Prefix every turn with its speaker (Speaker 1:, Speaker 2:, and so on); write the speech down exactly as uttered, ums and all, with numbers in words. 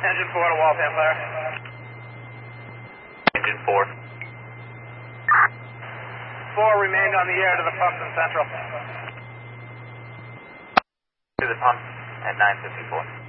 Speaker 1: Engine four to Waltham Fire.
Speaker 2: Engine four.
Speaker 1: Four remained on the air to the pumps in Central.
Speaker 2: To the pumps at nine fifty-four.